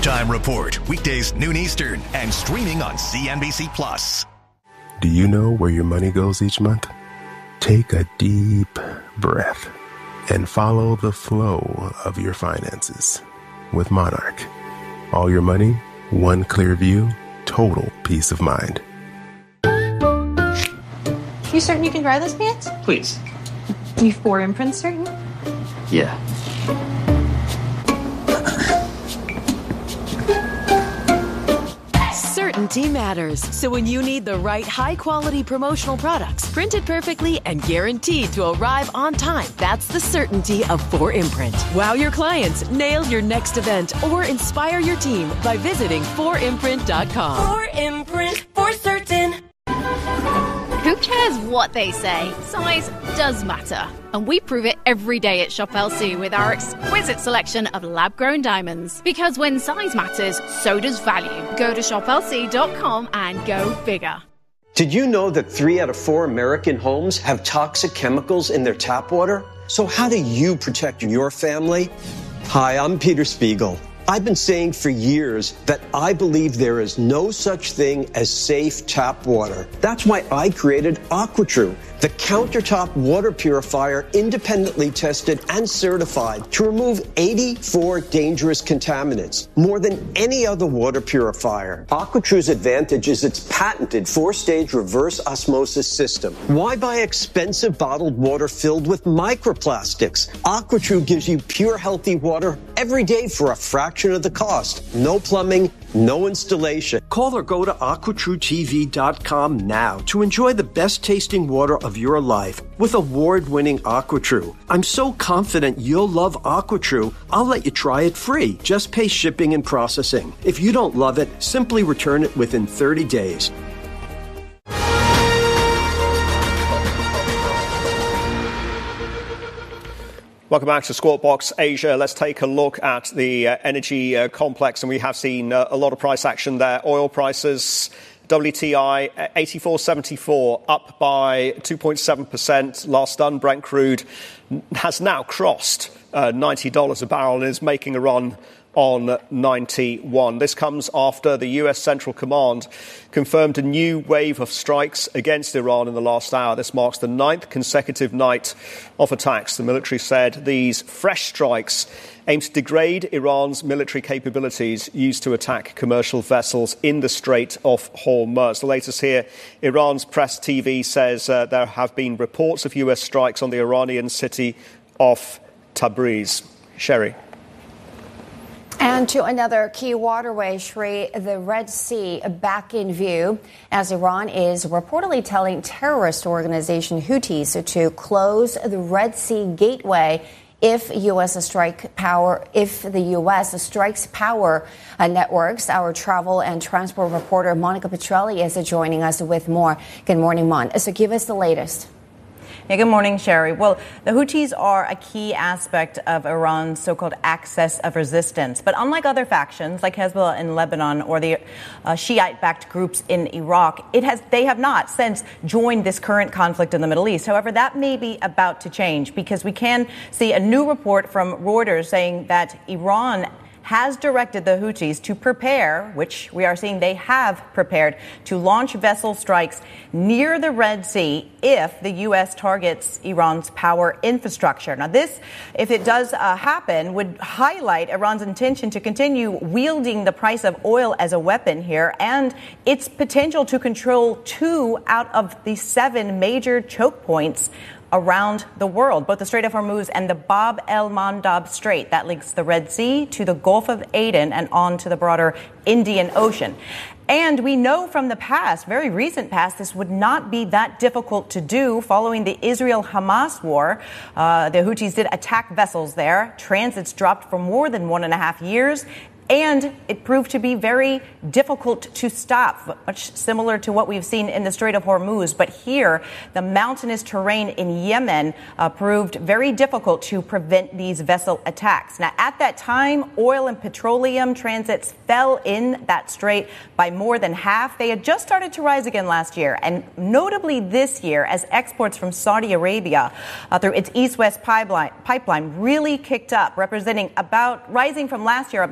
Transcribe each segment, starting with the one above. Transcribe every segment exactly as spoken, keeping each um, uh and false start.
Halftime Report, weekdays noon Eastern and streaming on C N B C Plus. Do you know where your money goes each month? Take a deep breath and follow the flow of your finances with Monarch. All your money, one clear view, total peace of mind. You certain you can dry those pants? Please. You four imprints certain? Yeah. Certainty matters. So when you need the right high-quality promotional products, printed perfectly and guaranteed to arrive on time, that's the certainty of four imprint. Wow your clients, nail your next event, or inspire your team by visiting four imprint dot com. four imprint, for certain. Who cares what they say? Size does matter. And we prove it every day at Shop L C with our exquisite selection of lab-grown diamonds. Because when size matters, so does value. Go to shop L C dot com and go bigger. Did you know that three out of four American homes have toxic chemicals in their tap water? So how do you protect your family? Hi, I'm Peter Spiegel. I've been saying for years that I believe there is no such thing as safe tap water. That's why I created AquaTrue, the countertop water purifier independently tested and certified to remove eighty-four dangerous contaminants, more than any other water purifier. AquaTrue's advantage is its patented four-stage reverse osmosis system. Why buy expensive bottled water filled with microplastics? AquaTrue gives you pure, healthy water every day for a fraction of the cost. No plumbing, no installation. Call or go to aqua true T V dot com now to enjoy the best tasting water of your life with award-winning AquaTrue. I'm so confident you'll love AquaTrue, I'll let you try it free. Just pay shipping and processing. If you don't love it, simply return it within thirty days. Welcome back to Squawk Box Asia. Let's take a look at the uh, energy uh, complex, and we have seen uh, a lot of price action there. Oil prices, W T I eighty-four seventy-four, up by two point seven percent. Last done, Brent crude has now crossed uh, ninety dollars a barrel and is making a run on ninety-one. This comes after the U S Central Command confirmed a new wave of strikes against Iran in the last hour. This marks the ninth consecutive night of attacks. The military said these fresh strikes aim to degrade Iran's military capabilities used to attack commercial vessels in the Strait of Hormuz. The latest here, Iran's press T V says uh, there have been reports of U S strikes on the Iranian city of Tabriz. Sherry. And to another key waterway, Shri, the Red Sea back in view as Iran is reportedly telling terrorist organization Houthis to close the Red Sea gateway if U S strike power, if the U S strikes power uh, networks. Our travel and transport reporter Monica Petrelli is joining us with more. Good morning, Mon. So give us the latest. Yeah, good morning, Sherry. Well, the Houthis are a key aspect of Iran's so-called axis of resistance. But unlike other factions like Hezbollah in Lebanon or the uh, Shiite-backed groups in Iraq, it has they have not since joined this current conflict in the Middle East. However, that may be about to change because we can see a new report from Reuters saying that Iran has directed the Houthis to prepare, which we are seeing they have prepared, to launch vessel strikes near the Red Sea if the U S targets Iran's power infrastructure. Now, this, if it does uh, happen, would highlight Iran's intention to continue wielding the price of oil as a weapon here and its potential to control two out of the seven major choke points around the world, both the Strait of Hormuz and the Bab el-Mandab Strait that links the Red Sea to the Gulf of Aden and on to the broader Indian Ocean. And we know from the past, very recent past, this would not be that difficult to do following the Israel-Hamas war. Uh, the Houthis did attack vessels there. Transits dropped for more than one and a half years. And it proved to be very difficult to stop, much similar to what we've seen in the Strait of Hormuz. But here, the mountainous terrain in Yemen uh, proved very difficult to prevent these vessel attacks. Now, at that time, oil and petroleum transits fell in that strait by more than half. They had just started to rise again last year, and notably this year, as exports from Saudi Arabia uh, through its East-West pipeline, pipeline really kicked up, representing about, rising from last year, about four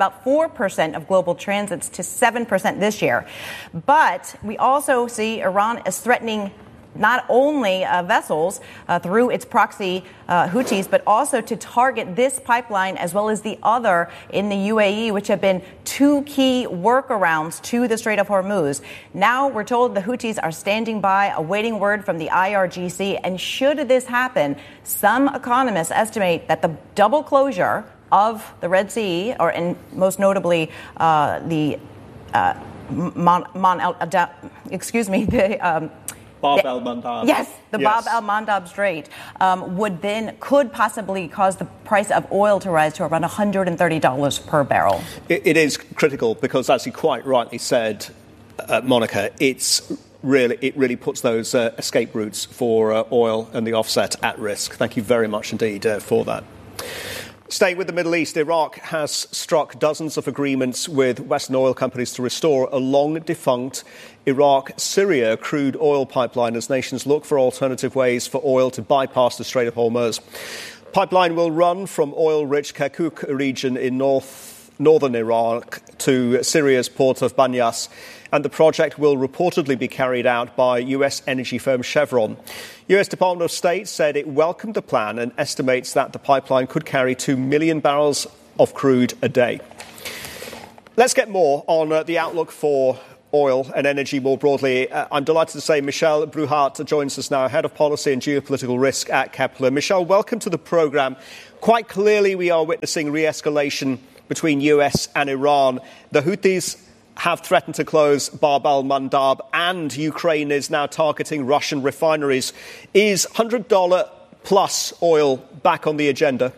percent of global transits to seven percent this year. But we also see Iran is threatening not only uh, vessels uh, through its proxy uh, Houthis, but also to target this pipeline as well as the other in the U A E, which have been two key workarounds to the Strait of Hormuz. Now we're told the Houthis are standing by, awaiting word from the I R G C. And should this happen, some economists estimate that the double closure of the Red Sea, or and most notably uh, the uh, Mon, Mon El, uh, excuse me, the um, Bab el-Mandab. Yes, the yes. Bab el-Mandab Strait um, would then could possibly cause the price of oil to rise to around one hundred thirty dollars per barrel. It, it is critical because, as you quite rightly said, uh, Monica, it's really it really puts those uh, escape routes for uh, oil and the offset at risk. Thank you very much indeed uh, for that. Staying with the Middle East, Iraq has struck dozens of agreements with Western oil companies to restore a long-defunct Iraq-Syria crude oil pipeline as nations look for alternative ways for oil to bypass the Strait of Hormuz. Pipeline will run from oil-rich Kirkuk region in north, northern Iraq to Syria's port of Banyas, and the project will reportedly be carried out by U S energy firm Chevron. U S Department of State said it welcomed the plan and estimates that the pipeline could carry two million barrels of crude a day. Let's get more on uh, the outlook for oil and energy more broadly. Uh, I'm delighted to say Michelle Bruhart joins us now, Head of Policy and Geopolitical Risk at Kepler. Michelle, welcome to the programme. Quite clearly we are witnessing re-escalation between U S and Iran. The Houthis have threatened to close Bab el-Mandab, and Ukraine is now targeting Russian refineries. Is one hundred dollars plus oil back on the agenda?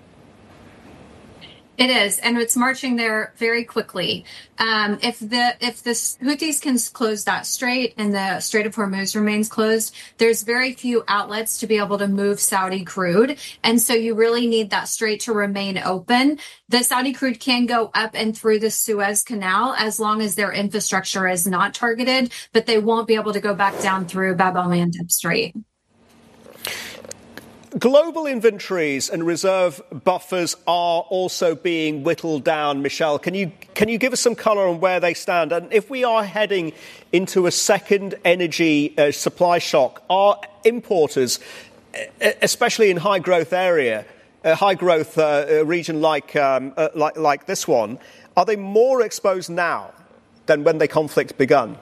It is, and it's marching there very quickly. Um, if the if the Houthis can close that strait and the Strait of Hormuz remains closed, there's very few outlets to be able to move Saudi crude, and so you really need that strait to remain open. The Saudi crude can go up and through the Suez Canal as long as their infrastructure is not targeted, but they won't be able to go back down through Bab el-Mandab Strait. Global inventories and reserve buffers are also being whittled down. Michelle, can you can you give us some colour on where they stand? And if we are heading into a second energy uh, supply shock, are importers, especially in high growth area, a high growth uh, region like, um, uh, like like this one, are they more exposed now than when the conflict begun?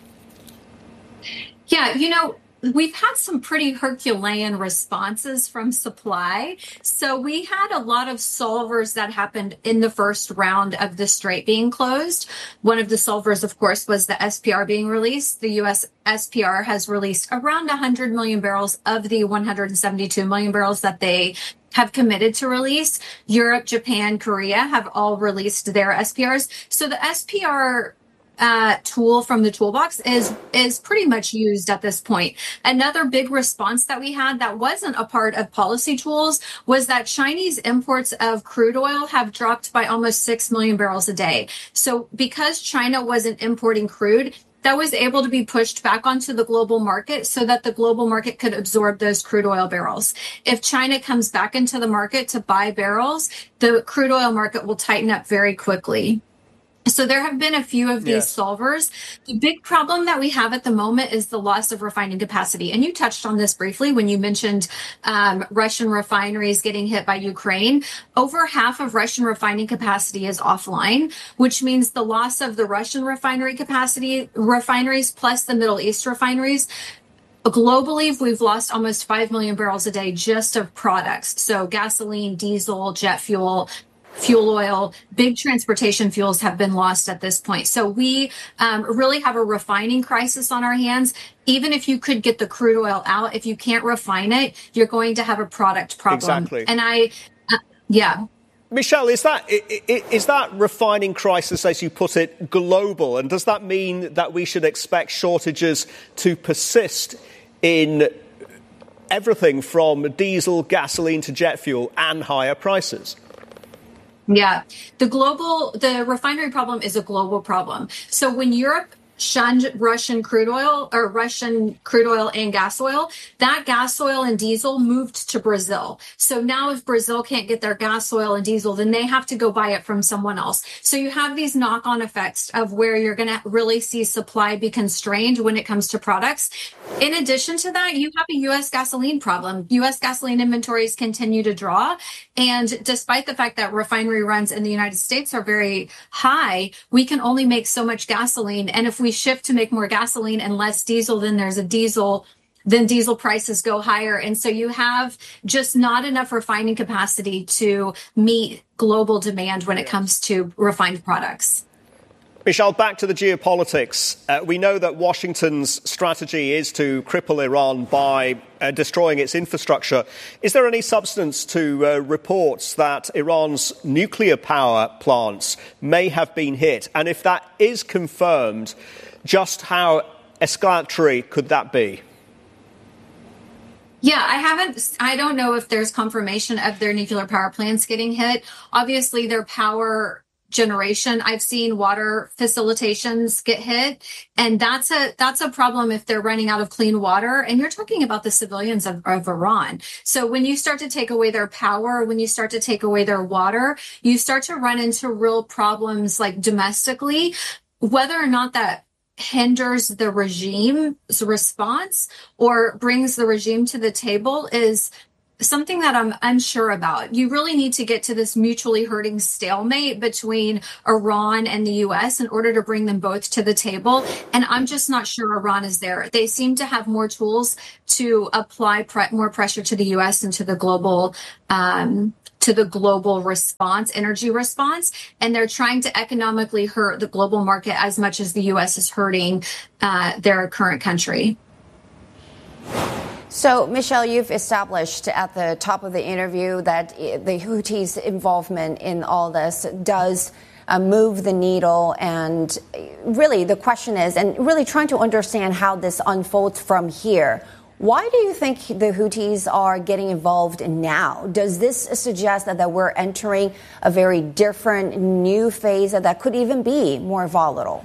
Yeah, you know, we've had some pretty Herculean responses from supply. So we had a lot of solvers that happened in the first round of the strait being closed. One of the solvers, of course, was the S P R being released. The U S S P R has released around one hundred million barrels of the one hundred seventy-two million barrels that they have committed to release. Europe, Japan, Korea have all released their S P Rs. So the S P R Uh, tool from the toolbox is is pretty much used at this point. Another big response that we had that wasn't a part of policy tools was that Chinese imports of crude oil have dropped by almost six million barrels a day. So because China wasn't importing crude, that was able to be pushed back onto the global market so that the global market could absorb those crude oil barrels. If China comes back into the market to buy barrels, the crude oil market will tighten up very quickly. So there have been a few of these yes. solvers. The big problem that we have at the moment is the loss of refining capacity. And you touched on this briefly when you mentioned um, Russian refineries getting hit by Ukraine. Over half of Russian refining capacity is offline, which means the loss of the Russian refinery capacity, refineries plus the Middle East refineries. Globally, we've lost almost five million barrels a day just of products. So gasoline, diesel, jet fuel, fuel oil, big transportation fuels have been lost at this point. So we um, really have a refining crisis on our hands. Even if you could get the crude oil out, if you can't refine it, you're going to have a product problem. Exactly. And I, uh, yeah. Michelle, is that is that refining crisis, as you put it, global? And does that mean that we should expect shortages to persist in everything from diesel, gasoline to jet fuel and higher prices? Yeah, the global, the refinery problem is a global problem. So when Europe shunned Russian crude oil or Russian crude oil and gas oil, that gas oil and diesel moved to Brazil. So now if Brazil can't get their gas oil and diesel, then they have to go buy it from someone else. So you have these knock-on effects of where you're going to really see supply be constrained when it comes to products. In addition to that, you have a U S gasoline problem. U S gasoline inventories continue to draw. And despite the fact that refinery runs in the United States are very high, we can only make so much gasoline. And if we shift to make more gasoline and less diesel, then there's a diesel, then diesel prices go higher. And so you have just not enough refining capacity to meet global demand when it comes to refined products. Michelle, back to the geopolitics. Uh, we know that Washington's strategy is to cripple Iran by uh, destroying its infrastructure. Is there any substance to uh, reports that Iran's nuclear power plants may have been hit? And if that is confirmed, just how escalatory could that be? Yeah, I haven't, I don't know if there's confirmation of their nuclear power plants getting hit. Obviously, their power generation, I've seen water facilitations get hit, and that's a that's a problem if they're running out of clean water. And you're talking about the civilians of, of Iran. So when you start to take away their power, when you start to take away their water, you start to run into real problems like domestically, whether or not that hinders the regime's response or brings the regime to the table is something that I'm unsure about. You really need to get to this mutually hurting stalemate between Iran and the U S in order to bring them both to the table. And I'm just not sure Iran is there. They seem to have more tools to apply pre- more pressure to the U S and to the global um, to the global response, energy response. And they're trying to economically hurt the global market as much as the U S is hurting uh, their current country. So, Michelle, you've established at the top of the interview that the Houthis' involvement in all this does uh, move the needle. And really, the question is, and really trying to understand how this unfolds from here. Why do you think the Houthis are getting involved now? Does this suggest that, that we're entering a very different new phase that could even be more volatile?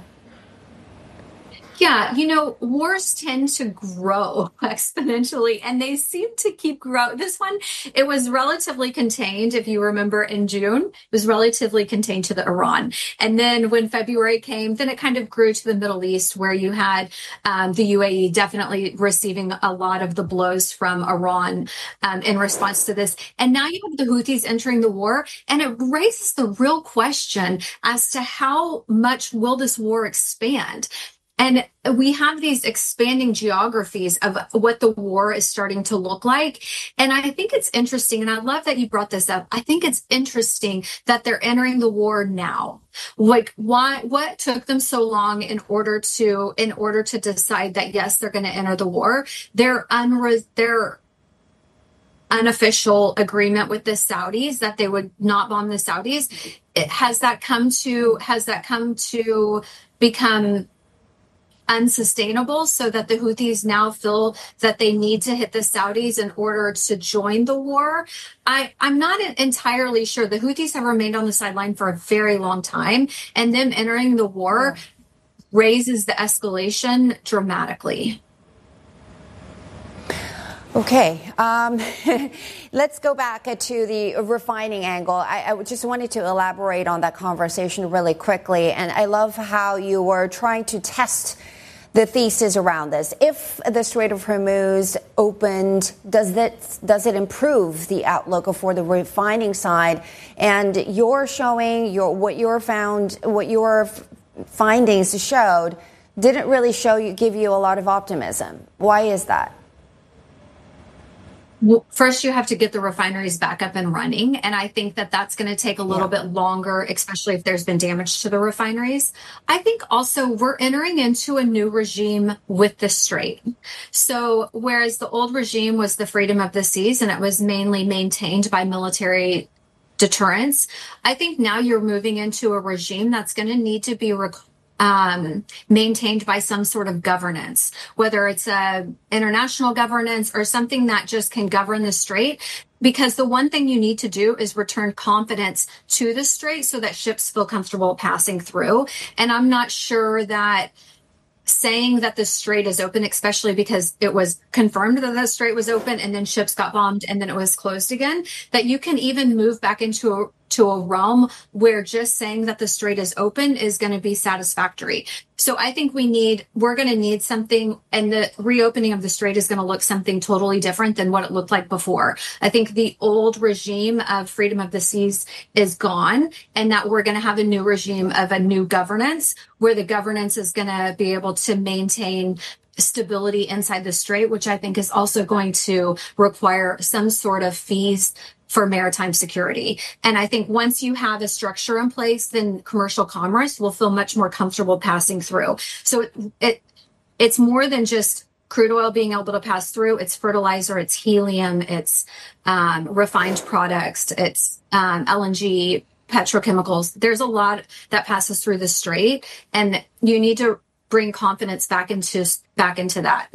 Yeah, you know, wars tend to grow exponentially, and they seem to keep growing. This one, it was relatively contained. If you remember in June, it was relatively contained to the Iran. And then when February came, then it kind of grew to the Middle East, where you had um, the U A E definitely receiving a lot of the blows from Iran um, in response to this. And now you have the Houthis entering the war, and it raises the real question as to how much will this war expand? And we have these expanding geographies of what the war is starting to look like. And I think it's interesting, and I love that you brought this up. I think it's interesting that they're entering the war now. Like, why, what took them so long in order to, in order to decide that, yes, they're going to enter the war? Their unre- their unofficial agreement with the Saudis that they would not bomb the Saudis. It, has that come to, has that come to become unsustainable, so that the Houthis now feel that they need to hit the Saudis in order to join the war? I, I'm not entirely sure. The Houthis have remained on the sideline for a very long time, and them entering the war raises the escalation dramatically. Okay, um, let's go back to the refining angle. I, I just wanted to elaborate on that conversation really quickly, and I love how you were trying to test the thesis around this. If the Strait of Hormuz opened, does that does it improve the outlook for the refining side? And you're showing your what your found what your findings showed didn't really show you give you a lot of optimism. Why is that? Well, first, you have to get the refineries back up and running. And I think that that's going to take a little yeah. bit longer, especially if there's been damage to the refineries. I think also we're entering into a new regime with the Strait. So whereas the old regime was the freedom of the seas and it was mainly maintained by military deterrence, I think now you're moving into a regime that's going to need to be rec- Um, maintained by some sort of governance, whether it's a international governance or something that just can govern the Strait. Because the one thing you need to do is return confidence to the Strait so that ships feel comfortable passing through. And I'm not sure that saying that the strait is open, especially because it was confirmed that the strait was open and then ships got bombed and then it was closed again, that you can even move back into a to a realm where just saying that the strait is open is going to be satisfactory. So I think we need, we're going to need something, and the reopening of the strait is going to look something totally different than what it looked like before. I think the old regime of freedom of the seas is gone, and that we're going to have a new regime of a new governance where the governance is going to be able to maintain stability inside the strait, which I think is also going to require some sort of fees for maritime security. And I think once you have a structure in place, then commercial commerce will feel much more comfortable passing through. So it, it it's more than just crude oil being able to pass through. It's fertilizer, it's helium, it's um, refined products, it's um, L N G, petrochemicals. There's a lot that passes through the strait, and you need to bring confidence back into back into that.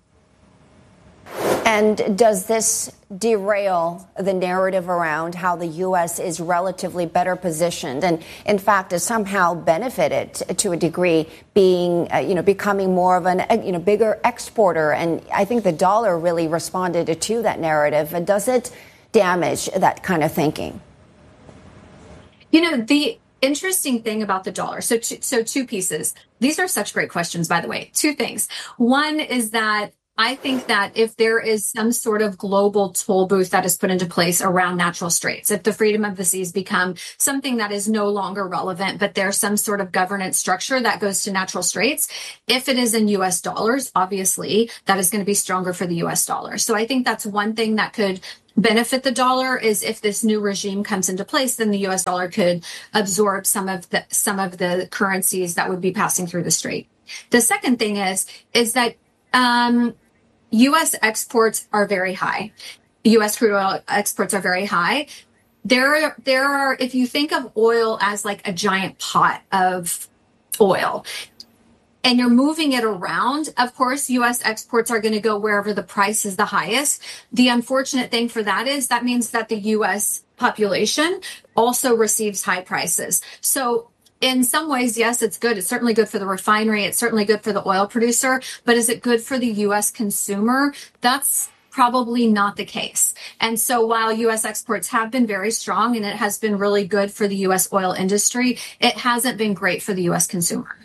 And does this derail the narrative around how the U S is relatively better positioned and, in fact, has somehow benefited to a degree, being, uh, you know, becoming more of an, uh, you know, bigger exporter? And I think the dollar really responded to that narrative. And does it damage that kind of thinking? You know, the interesting thing about the dollar. So, two, so two pieces. These are such great questions, by the way. Two things. One is that I think that if there is some sort of global toll booth that is put into place around natural straits, if the freedom of the seas become something that is no longer relevant, but there's some sort of governance structure that goes to natural straits, if it is in U S dollars, obviously that is going to be stronger for the U S dollar. So I think that's one thing that could benefit the dollar, is if this new regime comes into place, then the U S dollar could absorb some of the some of the currencies that would be passing through the strait. The second thing is is that um U S exports are very high. U S crude oil exports are very high. There, there are, if you think of oil as like a giant pot of oil and you're moving it around, of course, U S exports are going to go wherever the price is the highest. The unfortunate thing for that is that means that the U S population also receives high prices. So in some ways, yes, it's good. It's certainly good for the refinery. It's certainly good for the oil producer. But is it good for the U S consumer? That's probably not the case. And so while U S exports have been very strong and it has been really good for the U S oil industry, it hasn't been great for the U S consumer.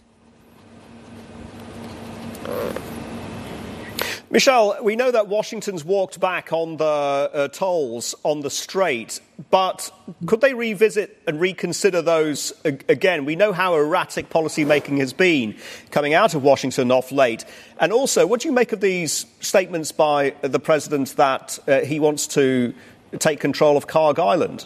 Michelle, we know that Washington's walked back on the uh, tolls on the strait, but could they revisit and reconsider those again? We know how erratic policymaking has been coming out of Washington off late. And also, what do you make of these statements by the president that uh, he wants to take control of Carg Island?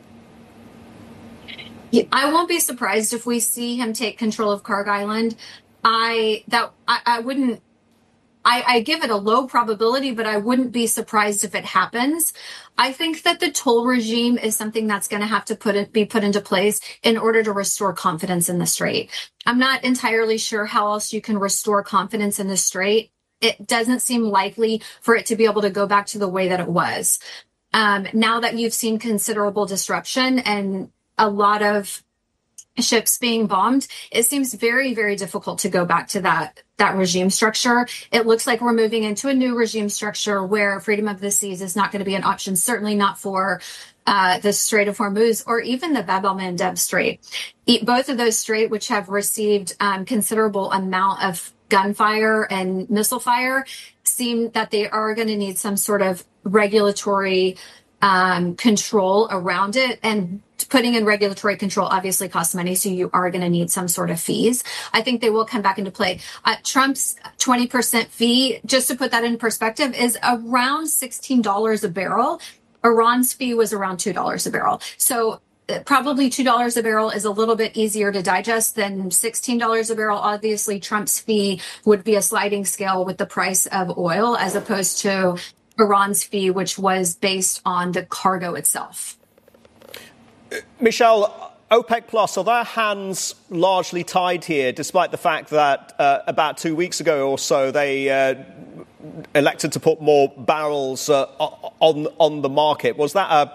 Yeah, I won't be surprised if we see him take control of Carg Island. I that I, I wouldn't. I, I give it a low probability, but I wouldn't be surprised if it happens. I think that the toll regime is something that's going to have to put it, be put into place in order to restore confidence in the strait. I'm not entirely sure how else you can restore confidence in the strait. It doesn't seem likely for it to be able to go back to the way that it was. Um, now that you've seen considerable disruption and a lot of ships being bombed, it seems very, very difficult to go back to that that regime structure. It looks like we're moving into a new regime structure where freedom of the seas is not going to be an option, certainly not for uh, the Strait of Hormuz or even the Bab el-Mandeb Strait. Both of those strait, which have received um, considerable amount of gunfire and missile fire, seem that they are going to need some sort of regulatory um, control around it. And putting in regulatory control obviously costs money, so you are going to need some sort of fees. I think they will come back into play. Uh, Trump's twenty percent fee, just to put that in perspective, is around sixteen dollars a barrel. Iran's fee was around two dollars a barrel. So probably two dollars a barrel is a little bit easier to digest than sixteen dollars a barrel. Obviously, Trump's fee would be a sliding scale with the price of oil, as opposed to Iran's fee, which was based on the cargo itself. Michelle, OPEC Plus, are their hands largely tied here, despite the fact that uh, about two weeks ago or so they uh, elected to put more barrels uh, on on the market? Was that a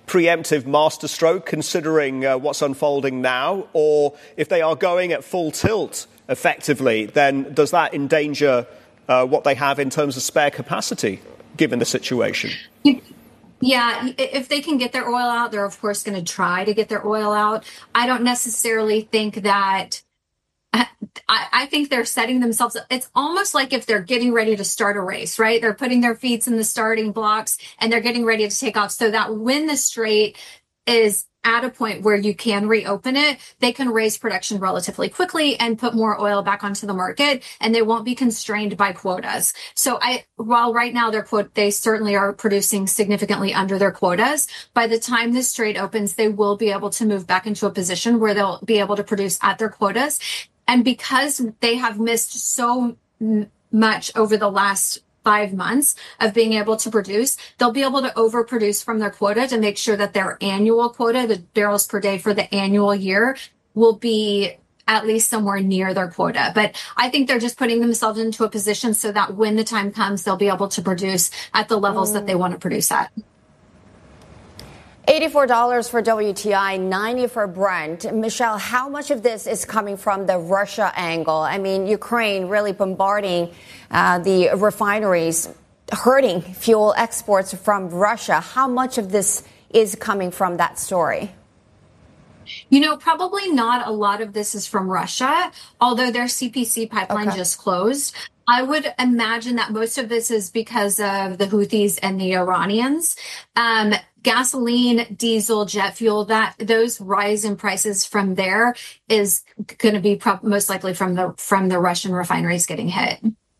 preemptive masterstroke, considering uh, what's unfolding now? Or if they are going at full tilt effectively, then does that endanger uh, what they have in terms of spare capacity, given the situation? Yeah, if they can get their oil out, they're of course going to try to get their oil out. I don't necessarily think that, I, I think they're setting themselves up. It's almost like if they're getting ready to start a race, right? They're putting their feet in the starting blocks and they're getting ready to take off so that when the strait is at a point where you can reopen it, they can raise production relatively quickly and put more oil back onto the market, and they won't be constrained by quotas. So I, while right now their quote, they certainly are producing significantly under their quotas, by the time this strait opens, they will be able to move back into a position where they'll be able to produce at their quotas. And because they have missed so m- much over the last five months of being able to produce, they'll be able to overproduce from their quota to make sure that their annual quota, the barrels per day for the annual year, will be at least somewhere near their quota. But I think they're just putting themselves into a position so that when the time comes, they'll be able to produce at the levels mm. that they want to produce at. eighty-four dollars for W T I, ninety for Brent. Michelle, how much of this is coming from the Russia angle? I mean, Ukraine really bombarding uh, the refineries, hurting fuel exports from Russia. How much of this is coming from that story? You know, probably not a lot of this is from Russia, although their C P C pipeline okay. just closed. I would imagine that most of this is because of the Houthis and the Iranians. Um, gasoline, diesel, jet fuel, that those rise in prices from there is going to be pro- most likely from the from the Russian refineries getting hit.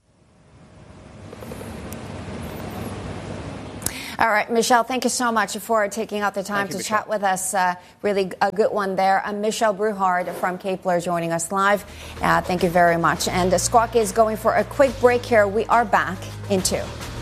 All right, Michelle, thank you so much for taking out the time to Michelle. chat with us. Uh, really a good one there. I'm Michelle Bruhard from Kepler joining us live. Uh, thank you very much. And uh, Squawk is going for a quick break here. We are back in two.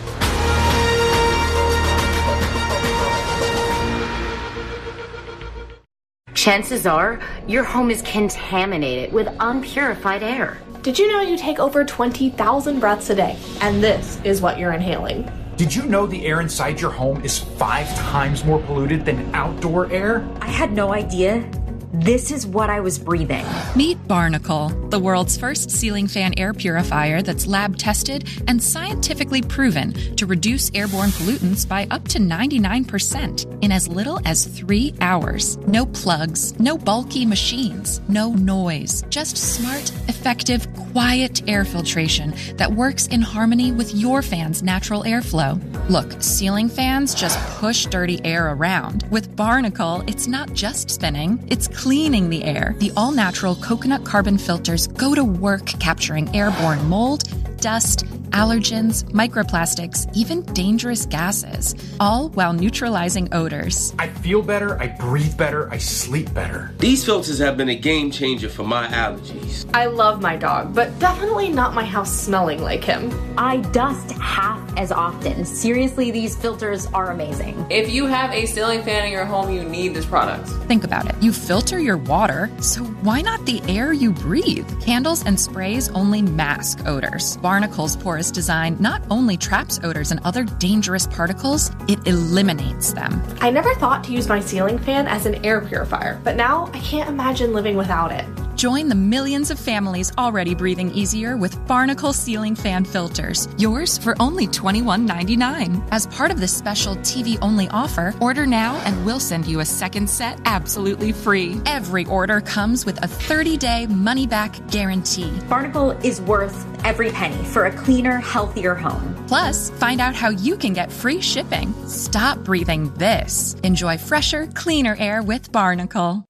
Chances are your home is contaminated with unpurified air. Did you know you take over twenty thousand breaths a day, and this is what you're inhaling? Did you know the air inside your home is five times more polluted than outdoor air? I had no idea. This is what I was breathing. Meet Barnacle, the world's first ceiling fan air purifier that's lab tested and scientifically proven to reduce airborne pollutants by up to ninety-nine percent in as little as three hours. No plugs, no bulky machines, no noise, just smart, effective, quiet air filtration that works in harmony with your fan's natural airflow. Look, ceiling fans just push dirty air around. With Barnacle, it's not just spinning, it's cleaning the air. The all-natural coconut carbon filters go to work capturing airborne mold, dust, allergens, microplastics, even dangerous gases, all while neutralizing odors. I feel better, I breathe better, I sleep better. These filters have been a game changer for my allergies. I love my dog, but definitely not my house smelling like him. I dust half as often. Seriously, these filters are amazing. If you have a ceiling fan in your home, you need this product. Think about it. You filter your water, so why not the air you breathe? Candles and sprays only mask odors. Barnacle's porous design not only traps odors and other dangerous particles, it eliminates them. I never thought to use my ceiling fan as an air purifier, but now I can't imagine living without it. Join the millions of families already breathing easier with Barnacle ceiling fan filters. Yours for only twenty-one ninety-nine. As part of this special T V-only offer, order now and we'll send you a second set absolutely free. Every order comes with a thirty-day money-back guarantee. Barnacle is worth every penny for a cleaner, healthier home. Plus, find out how you can get free shipping. Stop breathing this. Enjoy fresher, cleaner air with Barnacle.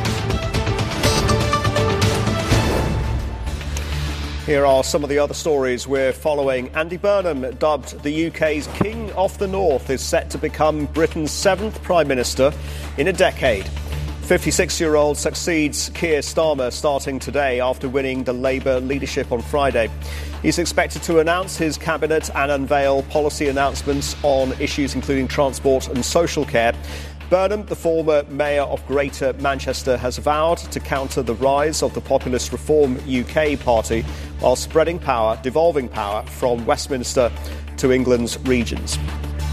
Here are some of the other stories we're following. Andy Burnham, dubbed the U K's King of the North, is set to become Britain's seventh Prime Minister in a decade. fifty-six-year-old succeeds Keir Starmer starting today after winning the Labour leadership on Friday. He's expected to announce his cabinet and unveil policy announcements on issues including transport and social care. Burnham, the former mayor of Greater Manchester, has vowed to counter the rise of the populist Reform U K party while spreading power, devolving power from Westminster to England's regions.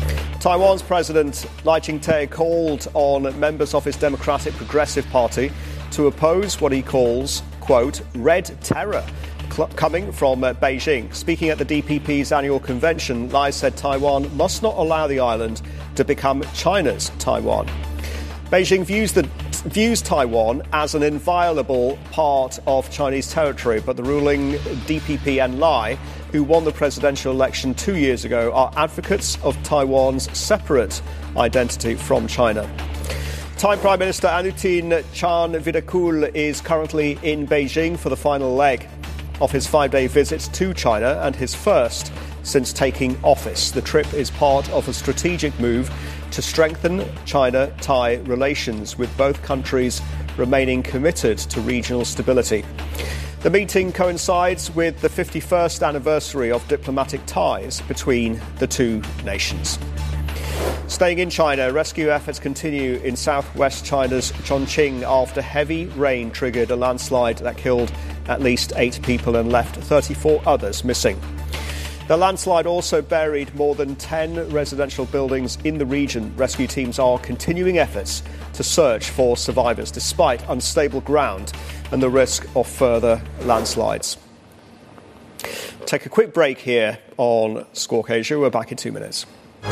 Taiwan's President Lai Ching-te called on members of his Democratic Progressive Party to oppose what he calls, quote, red terror cl- coming from uh, Beijing. Speaking at the D P P's annual convention, Lai said Taiwan must not allow the island to become China's Taiwan. Beijing views the views Taiwan as an inviolable part of Chinese territory, but the ruling D P P and Lai, who won the presidential election two years ago, are advocates of Taiwan's separate identity from China. Thai Prime Minister Anutin Charnvirakul is currently in Beijing for the final leg of his five-day visit to China and his first since taking office. The trip is part of a strategic move to strengthen China-Thai relations, with both countries remaining committed to regional stability. The meeting coincides with the fifty-first anniversary of diplomatic ties between the two nations. Staying in China, rescue efforts continue in southwest China's Chongqing after heavy rain triggered a landslide that killed at least eight people and left thirty-four others missing. The landslide also buried more than ten residential buildings in the region. Rescue teams are continuing efforts to search for survivors despite unstable ground and the risk of further landslides. Take a quick break here on Squawk Asia. We're back in two minutes.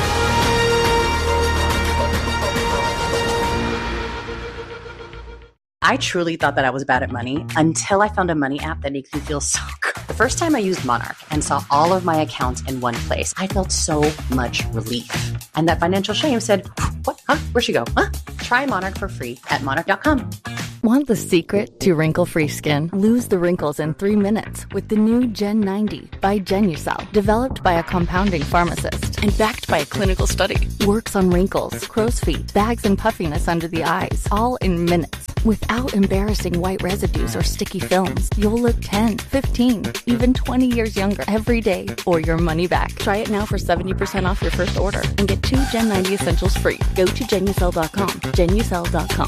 I truly thought that I was bad at money until I found a money app that makes me feel so good. The first time I used Monarch and saw all of my accounts in one place, I felt so much relief. And that financial shame said, what? Huh? Where'd she go? Huh? Try Monarch for free at monarch dot com. Want the secret to wrinkle-free skin? Lose the wrinkles in three minutes with the new Gen ninety by Genucel. Developed by a compounding pharmacist and backed by a clinical study. Works on wrinkles, crow's feet, bags and puffiness under the eyes, all in minutes. Without embarrassing white residues or sticky films, you'll look ten, fifteen, even twenty years younger every day or your money back. Try it now for seventy percent off your first order and get two Gen ninety essentials free. Go to Genucel dot com. Genucel dot com.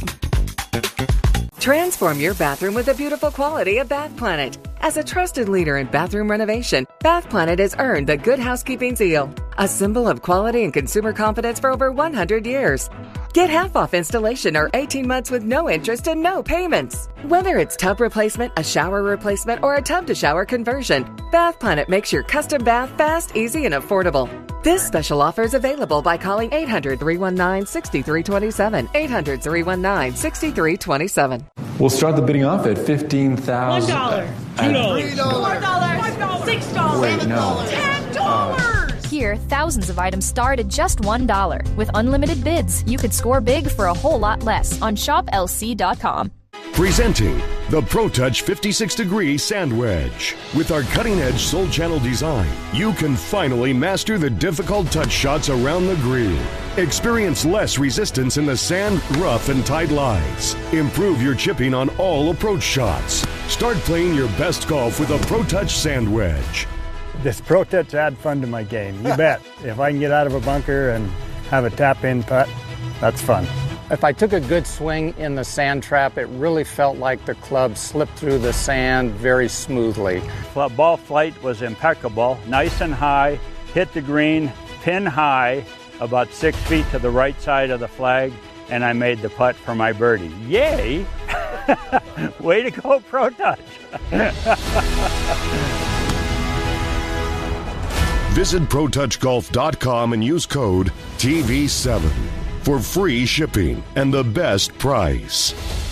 Transform your bathroom with the beautiful quality of Bath Planet. As a trusted leader in bathroom renovation, Bath Planet has earned the Good Housekeeping seal, a symbol of quality and consumer confidence for over one hundred years. Get half off installation or eighteen months with no interest and no payments. Whether it's tub replacement, a shower replacement, or a tub-to-shower conversion, Bath Planet makes your custom bath fast, easy, and affordable. This special offer is available by calling eight hundred, three one nine, six three two seven, eight hundred, three one nine, six three two seven. We'll start the bidding off at fifteen thousand dollars. One dollar. Two dollars. Four dollars. Five dollars. Six dollars. Wait, no. Ten dollars. Here, thousands of items start at just one dollar. With unlimited bids, you could score big for a whole lot less on shop L C dot com. Presenting the ProTouch fifty-six degree Sand Wedge. With our cutting-edge Soul Channel design, you can finally master the difficult touch shots around the green. Experience less resistance in the sand, rough, and tight lies. Improve your chipping on all approach shots. Start playing your best golf with a ProTouch Sand Wedge. This ProTouch add fun to my game. You bet. If I can get out of a bunker and have a tap-in putt, that's fun. If I took a good swing in the sand trap, it really felt like the club slipped through the sand very smoothly. Ball flight was impeccable, nice and high, hit the green, pin high, about six feet to the right side of the flag, and I made the putt for my birdie. Yay! Way to go, ProTouch! Visit Pro Touch Golf dot com and use code T V seven for free shipping and the best price.